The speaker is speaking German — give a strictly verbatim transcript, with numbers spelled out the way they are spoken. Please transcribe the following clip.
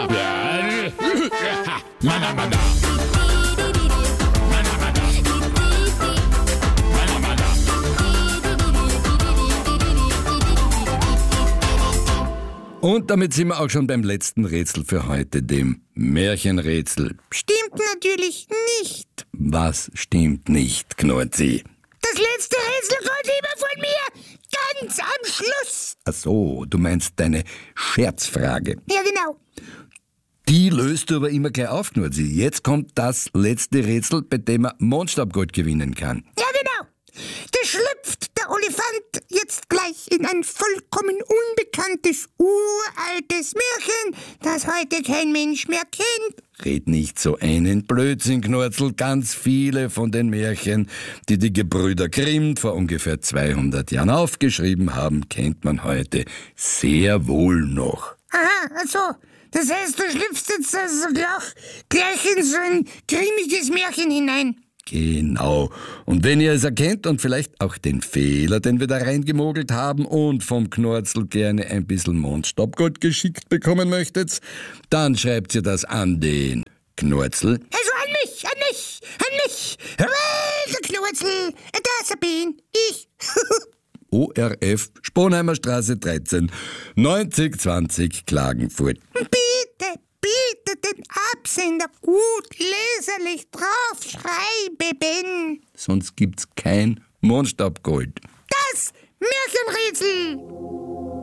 Mana, mana. Und damit sind wir auch schon beim letzten Rätsel für heute, dem Märchenrätsel. Stimmt natürlich nicht. Was stimmt nicht, Knorzi? Das letzte Rätsel kommt immer von mir. Ganz am Schluss. Ach so, du meinst deine Scherzfrage. Ja, genau. Die löst du aber immer gleich auf, Knorzi. Jetzt kommt das letzte Rätsel, bei dem man Mondstaubgold gewinnen kann. Ja, genau. Da schlüpft der Olifant jetzt gleich in ein vollkommen unbekanntes, uraltes Märchen, das heute kein Mensch mehr kennt. Red nicht so einen Blödsinn, Knorzel. Ganz viele von den Märchen, die die Gebrüder Grimm vor ungefähr zweihundert Jahren aufgeschrieben haben, kennt man heute sehr wohl noch. Aha, also, das heißt, du schlüpfst jetzt also gleich, gleich in so ein grimmiges Märchen hinein. Genau. Und wenn ihr es erkennt und vielleicht auch den Fehler, den wir da reingemogelt haben und vom Knorzel gerne ein bisschen Mondstaubgold geschickt bekommen möchtet, dann schreibt ihr das an den Knorzel. Also an mich, an mich, an mich. Hurray, der Knorzel, das bin ich. O R F, Sponheimer Straße dreizehn, neunzig zwanzig Klagenfurt. Bitte, bitte den Absender gut leserlich draufschreiben. Sonst gibt's kein Mondstaubgold. Das Märchenrätsel.